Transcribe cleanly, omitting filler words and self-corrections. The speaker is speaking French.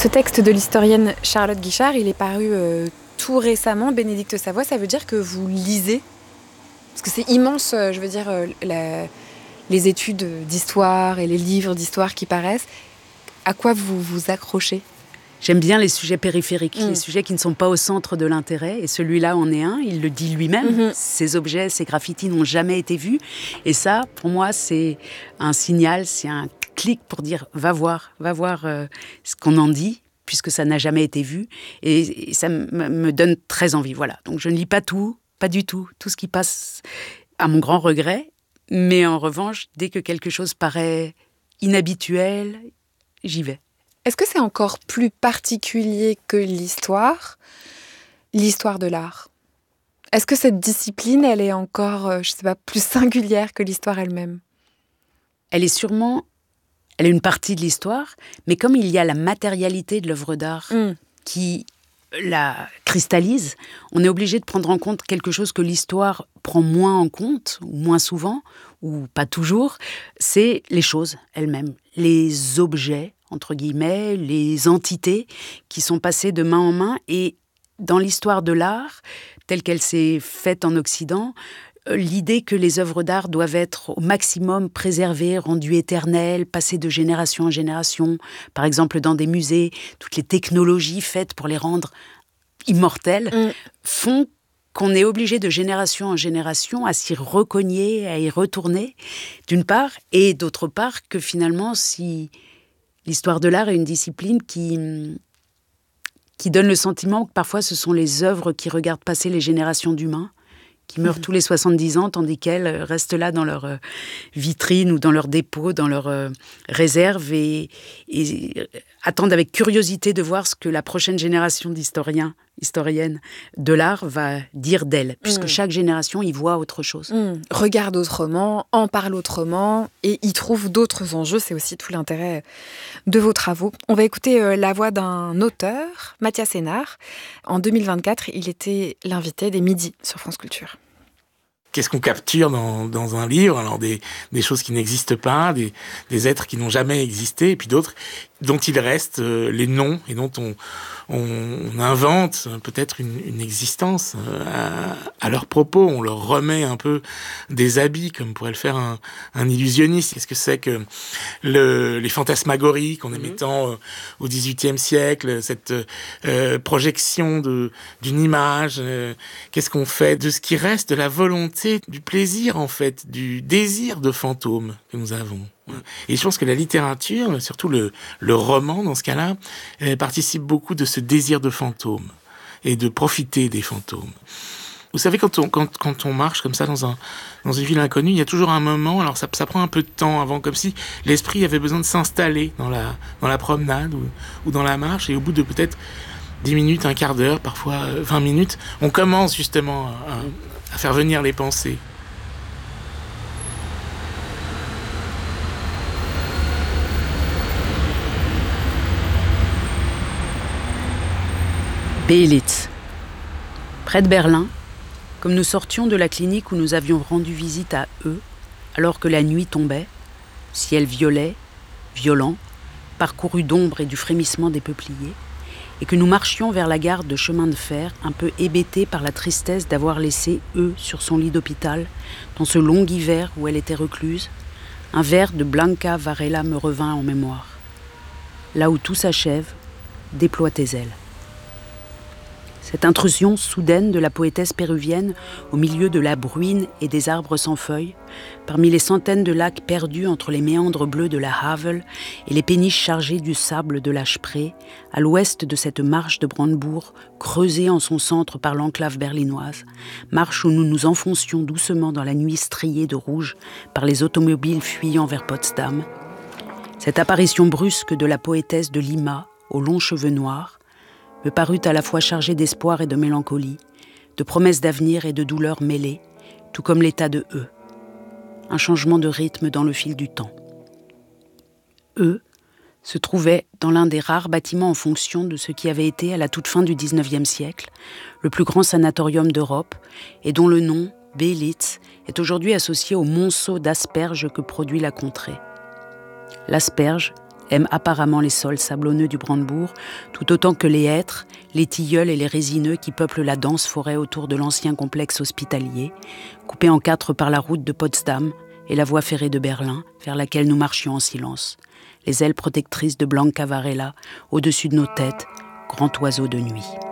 Ce texte de l'historienne Charlotte Guichard, il est paru tout récemment, Bénédicte Savoie, ça veut dire que vous lisez? Parce que c'est immense, les études d'histoire et les livres d'histoire qui paraissent. À quoi vous vous accrochez? J'aime bien les sujets périphériques, les sujets qui ne sont pas au centre de l'intérêt. Et celui-là en est un, il le dit lui-même. Ces objets, ces graffitis n'ont jamais été vus. Et ça, pour moi, c'est un signal, c'est un clic pour dire va voir ce qu'on en dit, puisque ça n'a jamais été vu. Et ça me donne très envie. Voilà. Donc je ne lis pas tout, pas du tout ce qui passe à mon grand regret. Mais en revanche, dès que quelque chose paraît inhabituel, j'y vais. Est-ce que c'est encore plus particulier que l'histoire de l'art? Est-ce que cette discipline, elle est encore, plus singulière que l'histoire elle-même? Elle est une partie de l'histoire, mais comme il y a la matérialité de l'œuvre d'art qui la cristallise, on est obligé de prendre en compte quelque chose que l'histoire prend moins en compte, ou moins souvent, ou pas toujours, c'est les choses elles-mêmes, les objets, entre guillemets, les entités qui sont passées de main en main. Et dans l'histoire de l'art, telle qu'elle s'est faite en Occident, l'idée que les œuvres d'art doivent être au maximum préservées, rendues éternelles, passées de génération en génération, par exemple dans des musées, toutes les technologies faites pour les rendre immortelles, font qu'on est obligé de génération en génération à s'y recogner, à y retourner, d'une part, et d'autre part que finalement, si l'histoire de l'art est une discipline qui donne le sentiment que parfois ce sont les œuvres qui regardent passer les générations d'humains, qui meurent tous les 70 ans, tandis qu'elles restent là dans leur vitrine ou dans leur dépôt, dans leur réserve, et attendent avec curiosité de voir ce que la prochaine génération historiennes de l'art va dire d'elle, puisque chaque génération y voit autre chose. Regarde autrement, en parle autrement, et y trouve d'autres enjeux. C'est aussi tout l'intérêt de vos travaux. On va écouter la voix d'un auteur, Mathias Hénard. En 2024, il était l'invité des Midis sur France Culture. Qu'est-ce qu'on capture dans un livre? Alors des choses qui n'existent pas, des êtres qui n'ont jamais existé, et puis d'autres dont il reste les noms et dont on invente peut-être une existence à leurs propos. On leur remet un peu des habits, comme pourrait le faire un illusionniste. Qu'est-ce que c'est que les fantasmagories qu'on aimait tant au XVIIIe siècle, cette projection d'une image? Qu'est-ce qu'on fait de ce qui reste de la volonté, du plaisir en fait, du désir de fantôme que nous avons? Et je pense que la littérature, surtout le roman dans ce cas-là, participe beaucoup de ce désir de fantôme et de profiter des fantômes. Vous savez, quand on marche comme ça dans une ville inconnue, il y a toujours un moment, alors ça prend un peu de temps avant, comme si l'esprit avait besoin de s'installer dans la promenade ou dans la marche, et au bout de peut-être 10 minutes, un quart d'heure, parfois 20 minutes, on commence justement à faire venir les pensées. Belitz. Près de Berlin, comme nous sortions de la clinique où nous avions rendu visite à eux, alors que la nuit tombait, ciel violet, violent, parcouru d'ombre et du frémissement des peupliers, et que nous marchions vers la gare de chemin de fer, un peu hébétés par la tristesse d'avoir laissé eux sur son lit d'hôpital, dans ce long hiver où elle était recluse, un vers de Blanca Varela me revint en mémoire. Là où tout s'achève, déploie tes ailes. Cette intrusion soudaine de la poétesse péruvienne au milieu de la bruine et des arbres sans feuilles, parmi les centaines de lacs perdus entre les méandres bleus de la Havel et les péniches chargées du sable de la Spree, à l'ouest de cette marche de Brandebourg, creusée en son centre par l'enclave berlinoise, marche où nous nous enfoncions doucement dans la nuit striée de rouge par les automobiles fuyant vers Potsdam. Cette apparition brusque de la poétesse de Lima, aux longs cheveux noirs, me parut à la fois chargée d'espoir et de mélancolie, de promesses d'avenir et de douleurs mêlées, tout comme l'état de eux. Un changement de rythme dans le fil du temps. Eux se trouvaient dans l'un des rares bâtiments en fonction de ce qui avait été, à la toute fin du XIXe siècle, le plus grand sanatorium d'Europe, et dont le nom, Belitz, est aujourd'hui associé au monceau d'asperges que produit la contrée. L'asperge aime apparemment les sols sablonneux du Brandebourg, tout autant que les hêtres, les tilleuls et les résineux qui peuplent la dense forêt autour de l'ancien complexe hospitalier, coupé en 4 par la route de Potsdam et la voie ferrée de Berlin, vers laquelle nous marchions en silence. Les ailes protectrices de Blanca Varela, au-dessus de nos têtes, grand oiseau de nuit.